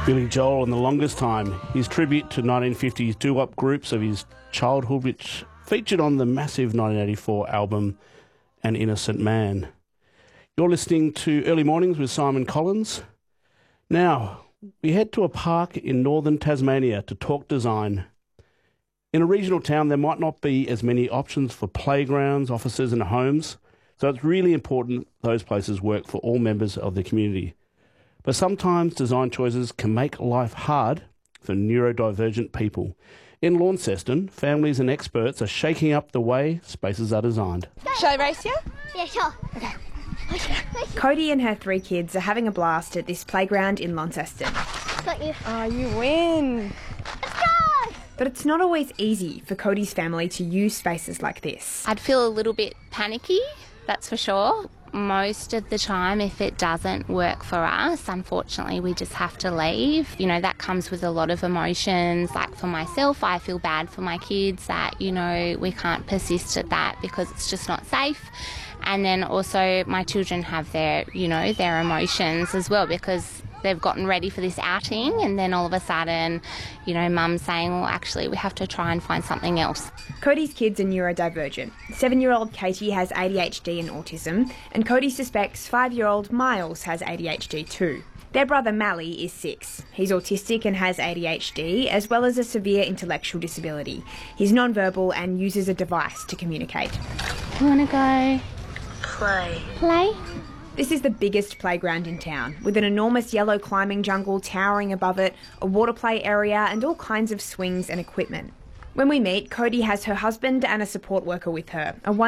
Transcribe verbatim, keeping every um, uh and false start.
Billy Joel and the Longest Time, his tribute to nineteen fifties doo-wop groups of his childhood, which featured on the massive nineteen eighty-four album An Innocent Man. You're listening to Early Mornings with Simon Collins. Now, we head to a park in northern Tasmania to talk design. In a regional town, there might not be as many options for playgrounds, offices and homes, so it's really important those places work for all members of the community. But sometimes design choices can make life hard for neurodivergent people. In Launceston, families and experts are shaking up the way spaces are designed. Shall I race you? Yeah, sure. Okay. Cody and her three kids are having a blast at this playground in Launceston. Got you. Oh, you win. Let's go! But it's not always easy for Cody's family to use spaces like this. I'd feel a little bit panicky, that's for sure. Most of the time, if it doesn't work for us, unfortunately, we just have to leave. You know, that comes with a lot of emotions. Like for myself, I feel bad for my kids that, you know, we can't persist at that because it's just not safe. And then also my children have their, you know, their emotions as well because they've gotten ready for this outing and then all of a sudden, you know, mum's saying, well, actually, we have to try and find something else. Cody's kids are neurodivergent. Seven-year-old Katie has A D H D and autism, and Cody suspects five-year-old Miles has A D H D too. Their brother Mally is six. He's autistic and has A D H D, as well as a severe intellectual disability. He's non-verbal and uses a device to communicate. You want to go? Play. Play? This is the biggest playground in town, with an enormous yellow climbing jungle towering above it, a water play area and all kinds of swings and equipment. When we meet, Cody has her husband and a support worker with her, a